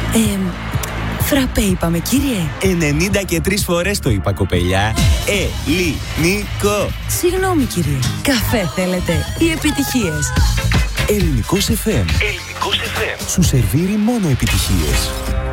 Φραπέ είπαμε, κύριε. 93 φορές το είπα, κοπελιά. Ελληνικό. Συγγνώμη, κύριε. Καφέ θέλετε ή επιτυχίες? Ελληνικός FM. Σου σερβίρει μόνο επιτυχίες.